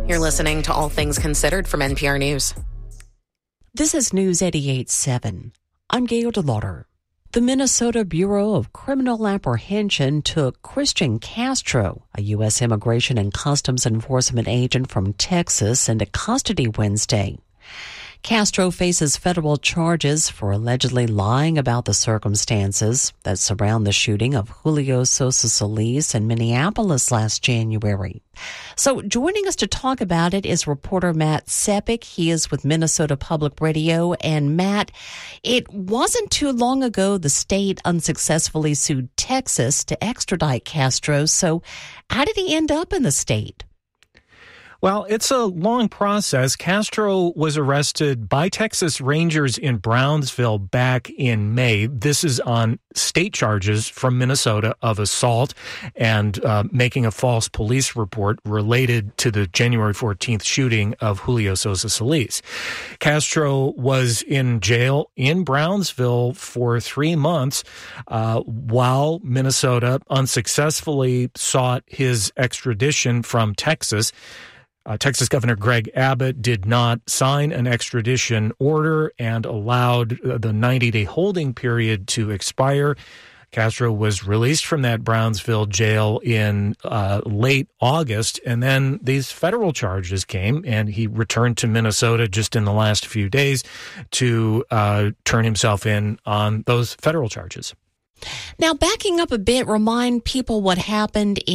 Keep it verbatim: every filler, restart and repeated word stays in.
You're listening to All Things Considered from N P R News. This is News eighty-eight point seven. I'm Gail DeLauder. The Minnesota Bureau of Criminal Apprehension took Christian Castro, a U S Immigration and Customs Enforcement agent from Texas, into custody Wednesday. Castro faces federal charges for allegedly lying about the circumstances that surround the shooting of Julio Sosa Solis in Minneapolis last January. So joining us to talk about it is reporter Matt Sepik. He is with Minnesota Public Radio. And Matt, it wasn't too long ago the state unsuccessfully sued Texas to extradite Castro. So how did he end up in the state? Well, it's a long process. Castro was arrested by Texas Rangers in Brownsville back in May. This is on state charges from Minnesota of assault and uh, making a false police report related to the January fourteenth shooting of Julio Sosa Solis. Castro was in jail in Brownsville for three months uh, while Minnesota unsuccessfully sought his extradition from Texas. Uh, Texas Governor Greg Abbott did not sign an extradition order and allowed the ninety-day holding period to expire. Castro was released from that Brownsville jail in uh, late August, and then these federal charges came, and he returned to Minnesota just in the last few days to uh, turn himself in on those federal charges. Now, backing up a bit, remind people what happened